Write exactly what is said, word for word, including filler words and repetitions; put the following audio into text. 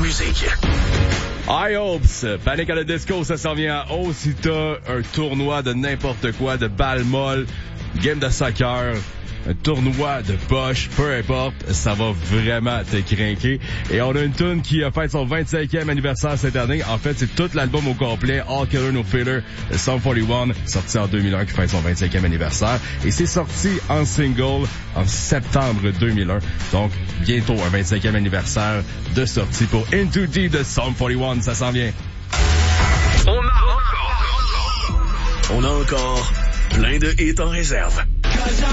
musique. High Hopes, Panic at the Disco, ça s'en vient à haut si t'as un tournoi de n'importe quoi, de balle molle, game de soccer, un tournoi de poche, peu importe, ça va vraiment te crinquer. Et on a une tune qui a fait son vingt-cinquième anniversaire cette année. En fait, c'est tout l'album au complet, All Killer No Filler, Sum forty-one, sorti en deux mille un, qui fait son vingt-cinquième anniversaire. Et c'est sorti en single en septembre deux mille un. Donc, bientôt un vingt-cinquième anniversaire de sortie pour Into Deep de Sum forty-one. Ça s'en vient. On a encore, on a encore plein de hits en réserve.